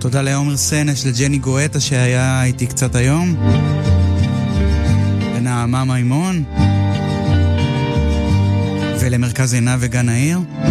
תודה לעומר סנש, לג'ני גואטה שהיה איתי קצת היום, לנעמה מימון ולמרכז עינה וגן העיר.